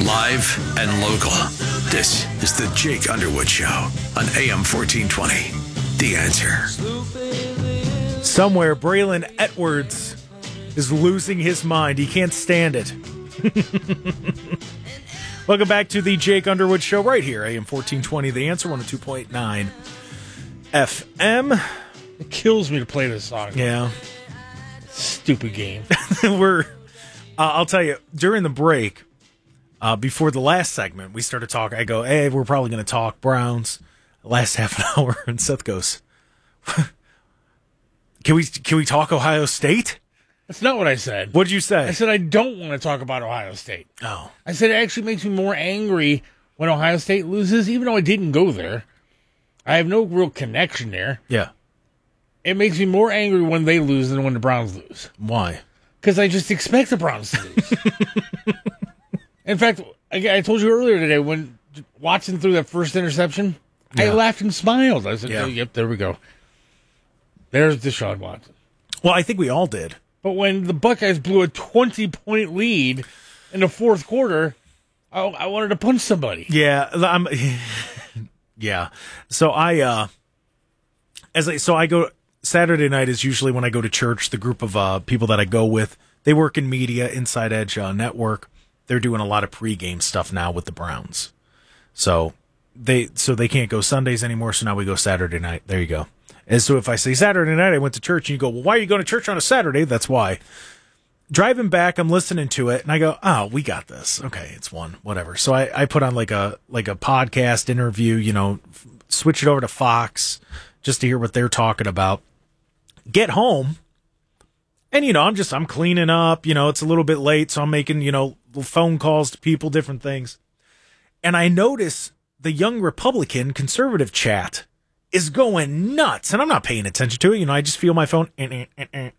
Live and local. This is the Jake Underwood Show on AM 1420. The Answer. Somewhere, Braylon Edwards is losing his mind. He can't stand it. Welcome back to the Jake Underwood Show right here, AM 1420. The Answer, 102.9 FM. It kills me to play this song. Yeah. Stupid game. I'll tell you, during the break, before the last segment, we started talking. I go, hey, we're probably going to talk Browns the last half an hour. And Seth goes, can we talk Ohio State? That's not what I said. What'd you say? I said I don't want to talk about Ohio State. Oh. I said it actually makes me more angry when Ohio State loses, even though I didn't go there. I have no real connection there. Yeah. It makes me more angry when they lose than when the Browns lose. Why? Because I just expect the Browns to lose. In fact, I told you earlier today, when Watson threw that first interception, I laughed and smiled. I said, oh, yep, there we go. There's Deshaun Watson. Well, I think we all did. But when the Buckeyes blew a 20-point lead in the fourth quarter, I wanted to punch somebody. Yeah, yeah. So I go Saturday night is usually when I go to church. The group of people that I go with, they work in media, Inside Edge Network. They're doing a lot of pregame stuff now with the Browns. So they can't go Sundays anymore. So now we go Saturday night. There you go. And so if I say Saturday night, I went to church, and you go, well, why are you going to church on a Saturday? That's why. Driving back, I'm listening to it, and I go, oh, we got this. Okay, it's one, whatever. So I put on like a podcast interview, switch it over to Fox just to hear what they're talking about. Get home, and, I'm cleaning up. It's a little bit late, so I'm making, phone calls to people, different things. And I notice the Young Republican conservative chat is going nuts, and I'm not paying attention to it. I just feel my phone, and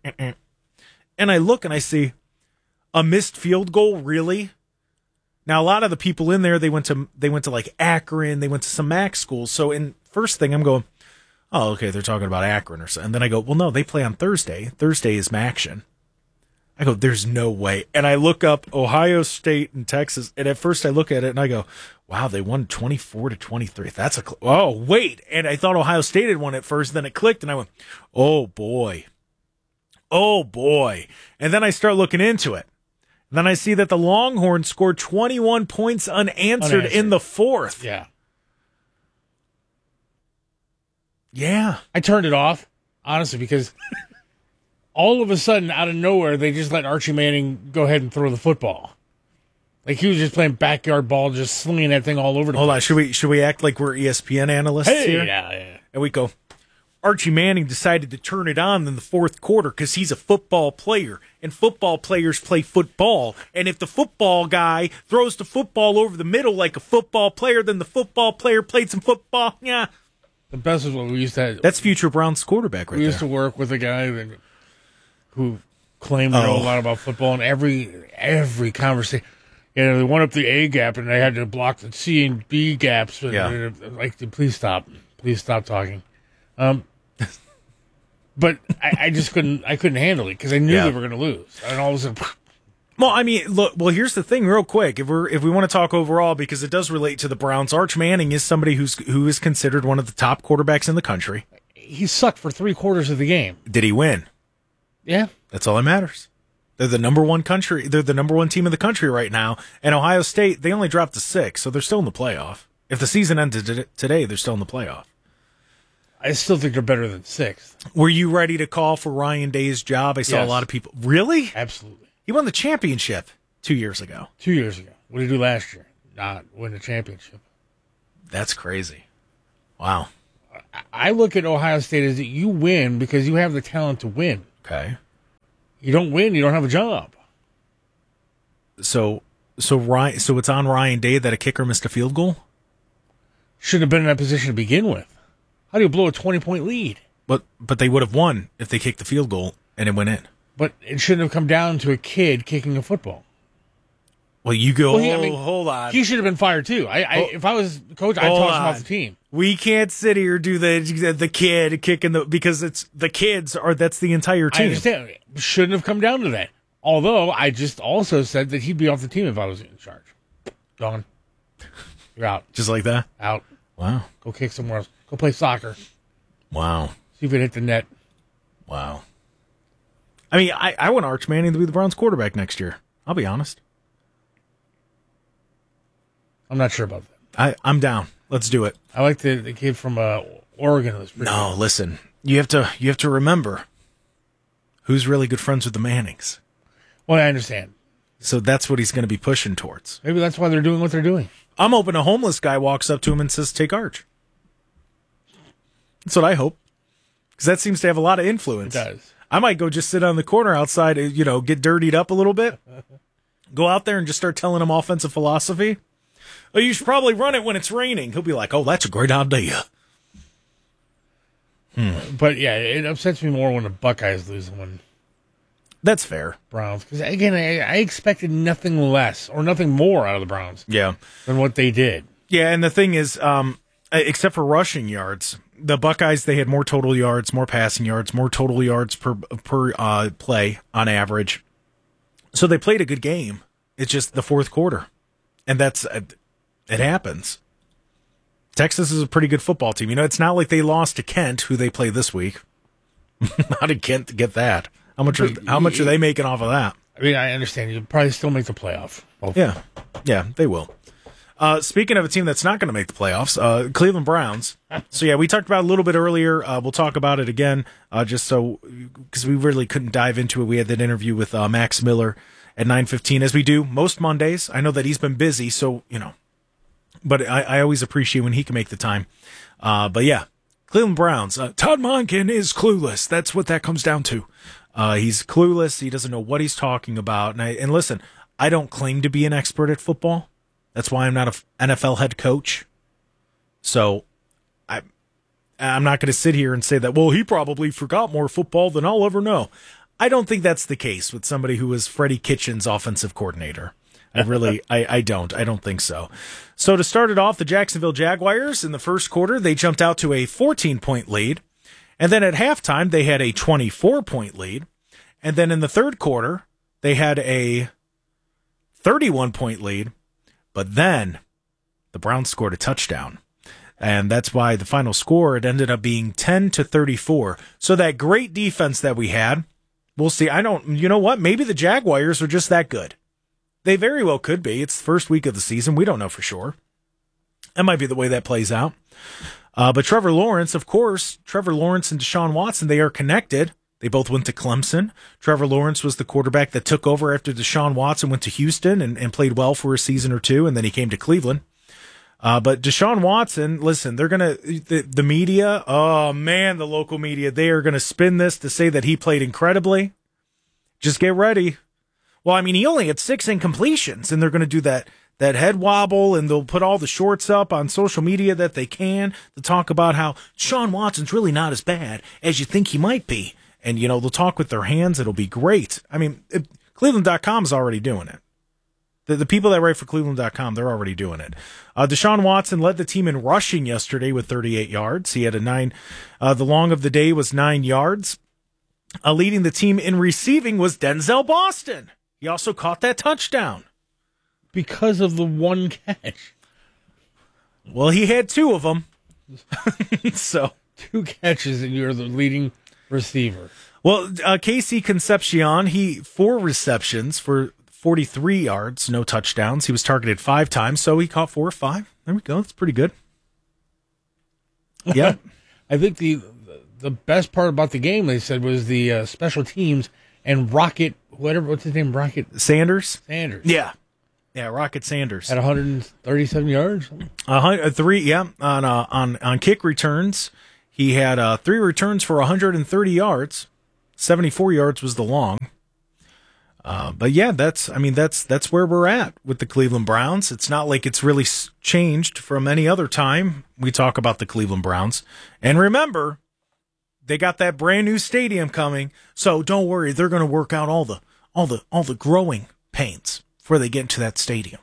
I look and I see a missed field goal. Really? Now a lot of the people in there, they went to like Akron, they went to some MAC schools. So in first thing I'm going, oh, okay, they're talking about Akron or something. And then I go, well, no, they play on Thursday. Thursday is MACtion. I go, there's no way. And I look up Ohio State and Texas, and at first I look at it and I go, wow, they won 24-23. That's oh, wait. And I thought Ohio State had won at first, then it clicked, and I went, oh, boy. Oh, boy. And then I start looking into it. And then I see that the Longhorns scored 21 points unanswered in the fourth. Yeah. Yeah. I turned it off, honestly, because all of a sudden, out of nowhere, they just let Archie Manning go ahead and throw the football. Like he was just playing backyard ball, just slinging that thing all over the place. Hold on, should we act like we're ESPN analysts here? Yeah. And we go, Archie Manning decided to turn it on in the fourth quarter because he's a football player, and football players play football. And if the football guy throws the football over the middle like a football player, then the football player played some football. Yeah. The best is what we used to. That's future Browns quarterback right there. We used to work with a guy who claimed to know a lot about football, and every conversation, they went up the A gap and they had to block the C and B gaps. Yeah. Like, please stop talking. But I just couldn't handle it because I knew they were going to lose, and all of a sudden. Well, I mean, look. Well, here's the thing, real quick. If we want to talk overall, because it does relate to the Browns, Arch Manning is somebody who is considered one of the top quarterbacks in the country. He sucked for 3/4 of the game. Did he win? Yeah, that's all that matters. They're the number one country. They're the number one team in the country right now. And Ohio State, they only dropped to 6, so they're still in the playoff. If the season ended today, they're still in the playoff. I still think they're better than 6th. Were you ready to call for Ryan Day's job? I saw a lot of people. Really? Absolutely. He won the championship 2 years ago. 2 years ago. What did he do last year? Not win the championship. That's crazy. Wow. I look at Ohio State as that you win because you have the talent to win. Okay. You don't win, you don't have a job. So it's on Ryan Day that a kicker missed a field goal? Shouldn't have been in that position to begin with. How do you blow a 20-point lead? But they would have won if they kicked the field goal and it went in. But it shouldn't have come down to a kid kicking a football. Well, you go, hold on. He should have been fired, too. If I was the coach, I'd toss him off the team. We can't sit here do the kid kicking because it's the kids that's the entire team. I understand. It shouldn't have come down to that. Although, I just also said that he'd be off the team if I was in charge. Gone. You're out. Just like that? Out. Wow. Go kick somewhere else. Go play soccer. Wow. See if it hit the net. Wow. I mean, I want Arch Manning to be the Browns quarterback next year. I'll be honest. I'm not sure about that. I'm down. Let's do it. I like the kid from Oregon. No, listen. You have to remember who's really good friends with the Mannings. Well, I understand. So that's what he's going to be pushing towards. Maybe that's why they're doing what they're doing. I'm hoping a homeless guy walks up to him and says, "Take Arch." That's what I hope. Because that seems to have a lot of influence. It does. I might go just sit on the corner outside, get dirtied up a little bit. Go out there and just start telling him offensive philosophy. Oh, you should probably run it when it's raining. He'll be like, "Oh, that's a great idea." But yeah, it upsets me more when the Buckeyes lose than when That's fair. Browns. Because again, I expected nothing less or nothing more out of the Browns. Yeah. Than what they did. Yeah, and the thing is, except for rushing yards, the Buckeyes, they had more total yards, more passing yards, more total yards per play on average. So they played a good game. It's just the fourth quarter. And it happens. Texas is a pretty good football team. It's not like they lost to Kent, who they play this week. How did Kent get that? How much are they making off of that? I mean, I understand. You'll probably still make the playoff. Yeah, they will. Speaking of a team that's not going to make the playoffs, Cleveland Browns. So, yeah, we talked about it a little bit earlier. We'll talk about it again, because we really couldn't dive into it. We had that interview with Max Miller at 9:15, as we do most Mondays. I know that he's been busy, so, but I always appreciate when he can make the time. But, yeah, Cleveland Browns. Todd Monken is clueless. That's what that comes down to. He's clueless. He doesn't know what he's talking about. And listen, I don't claim to be an expert at football. That's why I'm not an NFL head coach. So I'm not going to sit here and say that, well, he probably forgot more football than I'll ever know. I don't think that's the case with somebody who was Freddie Kitchens' offensive coordinator. I don't think so. So to start it off, the Jacksonville Jaguars in the first quarter, they jumped out to a 14-point lead. And then at halftime, they had a 24-point lead. And then in the third quarter, they had a 31-point lead. But then the Browns scored a touchdown. And that's why the final score, it ended up being 10-34. So that great defense that we had, we'll see. You know what? Maybe the Jaguars are just that good. They very well could be. It's the first week of the season. We don't know for sure. That might be the way that plays out. But Trevor Lawrence and Deshaun Watson, they are connected. They both went to Clemson. Trevor Lawrence was the quarterback that took over after Deshaun Watson went to Houston and played well for a season or two, and then he came to Cleveland. But Deshaun Watson, listen, they're going to, the media, oh man, the local media, they are going to spin this to say that he played incredibly. Just get ready. Well, I mean, he only had 6 incompletions, and they're going to do that head wobble, and they'll put all the shorts up on social media that they can to talk about how Deshaun Watson's really not as bad as you think he might be. And, they'll talk with their hands. It'll be great. I mean, Cleveland.com is already doing it. The people that write for Cleveland.com, they're already doing it. Deshaun Watson led the team in rushing yesterday with 38 yards. He had the long of the day was 9 yards. Leading the team in receiving was Denzel Boston. He also caught that touchdown. Because of the one catch. Well, he had 2 of them. So 2 catches and you're the leading receiver. Well, Casey Concepcion, 4 receptions for 43 yards, no touchdowns. He was targeted 5 times, so he caught 4 or 5. There we go. That's pretty good. Yeah. I think the best part about the game, they said, was the special teams and Rocket, what's his name? Rocket Sanders? Yeah. Yeah, Rocket Sanders. At 137 yards? 3, yeah. On kick returns, he had 3 returns for 130 yards. 74 yards was the long. But yeah, that's where we're at with the Cleveland Browns. It's not like it's really changed from any other time we talk about the Cleveland Browns. And remember, they got that brand new stadium coming, so don't worry, they're going to work out all the growing pains before they get into that stadium.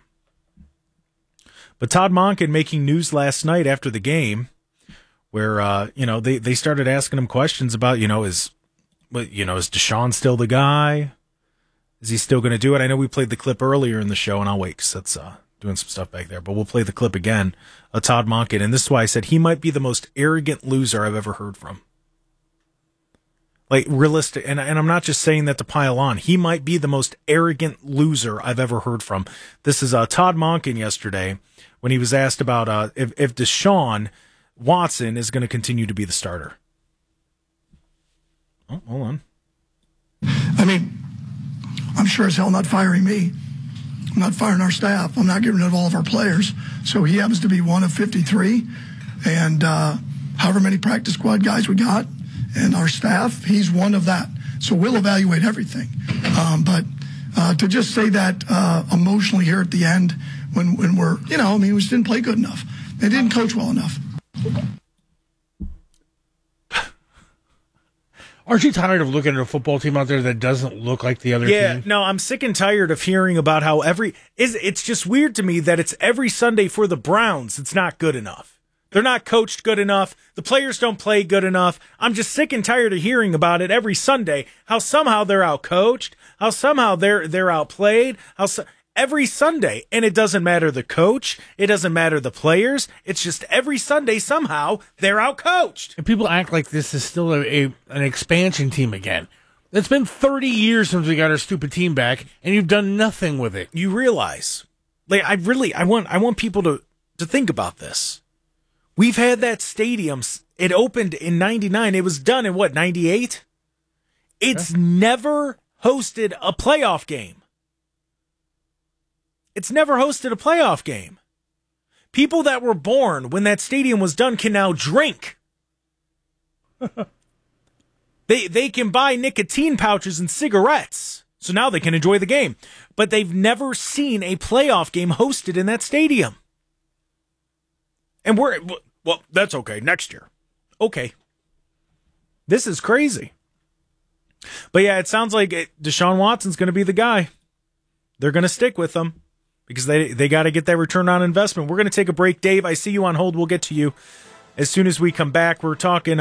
But Todd Monken making news last night after the game, where they started asking him questions about is Deshaun still the guy? Is he still going to do it? I know we played the clip earlier in the show, and I'll wait because do doing some stuff back there. But we'll play the clip again of Todd Monken. And this is why I said he might be the most arrogant loser I've ever heard from. Like, realistic. And I'm not just saying that to pile on. He might be the most arrogant loser I've ever heard from. This is Todd Monken yesterday when he was asked about if Deshaun Watson is going to continue to be the starter. Oh, hold on. I mean, I'm sure as hell not firing me. I'm not firing our staff. I'm not getting rid of all of our players. So he happens to be one of 53. And however many practice squad guys we got and our staff, he's one of that. So we'll evaluate everything. But to just say that emotionally here at the end when we're, we just didn't play good enough. They didn't coach well enough. Aren't you tired of looking at a football team out there that doesn't look like the other team? Yeah, no, I'm sick and tired of hearing about how it's just weird to me that it's every Sunday for the Browns. It's not good enough. They're not coached good enough. The players don't play good enough. I'm just sick and tired of hearing about it every Sunday, how somehow they're outcoached, how somehow they're outplayed, every Sunday. And it doesn't matter the coach. It doesn't matter the players. It's just every Sunday somehow they're outcoached. And people act like this is still an expansion team again. It's been 30 years since we got our stupid team back, and you've done nothing with it. You realize, I want people to think about this. We've had that stadium. It opened in 99. It was done in 98? It's never hosted a playoff game. It's never hosted a playoff game. People that were born when that stadium was done can now drink. They can buy nicotine pouches and cigarettes. So now they can enjoy the game. But they've never seen a playoff game hosted in that stadium. And that's okay. Next year. Okay. This is crazy. But yeah, it sounds like Deshaun Watson's going to be the guy. They're going to stick with him. Because they got to get that return on investment. We're going to take a break. Dave, I see you on hold. We'll get to you as soon as we come back. We're talking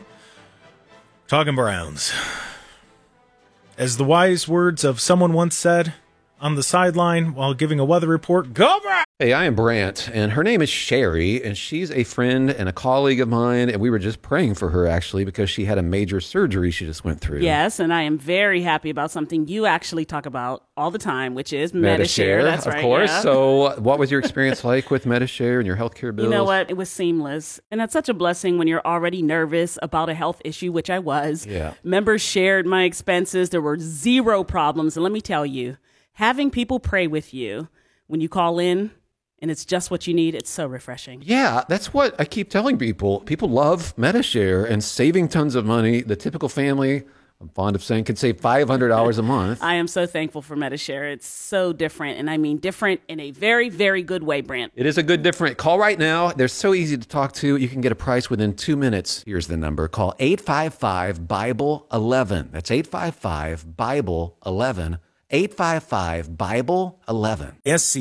Browns. As the wise words of someone once said on the sideline while giving a weather report, go Browns! Hey, I am Brant, and her name is Sherry, and she's a friend and a colleague of mine, and we were just praying for her, actually, because she had a major surgery she just went through. Yes, and I am very happy about something you actually talk about all the time, which is Medi-Share. That's right. Of course. Yeah. So what was your experience like with Medi-Share and your healthcare bills? You know what? It was seamless. And that's such a blessing when you're already nervous about a health issue, which I was. Yeah. Members shared my expenses. There were zero problems. And let me tell you, having people pray with you when you call in, and it's just what you need, it's so refreshing. Yeah, that's what I keep telling people. People love Medi-Share and saving tons of money. The typical family, I'm fond of saying, can save $500 a month. I am so thankful for Medi-Share. It's so different, and I mean different in a very, very good way, Brant. It is a good different. Call right now. They're so easy to talk to. You can get a price within 2 minutes. Here's the number. Call 855-BIBLE-11. That's 855-BIBLE-11. 855-BIBLE-11.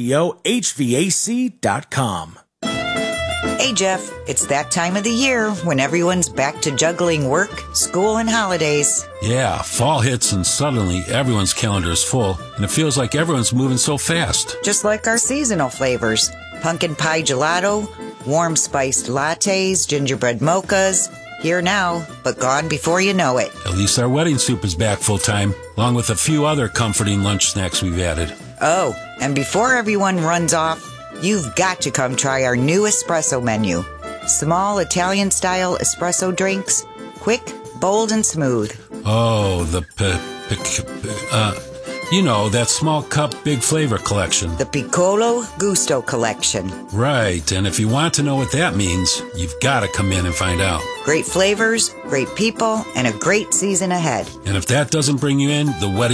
SCOHVAC.com. Hey, Jeff, it's that time of the year when everyone's back to juggling work, school, and holidays. Yeah, fall hits and suddenly everyone's calendar is full, and it feels like everyone's moving so fast. Just like our seasonal flavors. Pumpkin pie gelato, warm spiced lattes, gingerbread mochas. Here now, but gone before you know it. At least our wedding soup is back full time, along with a few other comforting lunch snacks we've added. Oh, and before everyone runs off, you've got to come try our new espresso menu. Small Italian-style espresso drinks, quick, bold, and smooth. Oh, that small cup, big flavor collection. The Piccolo Gusto collection. Right, and if you want to know what that means, you've got to come in and find out. Great flavors, great people, and a great season ahead. And if that doesn't bring you in, the wedding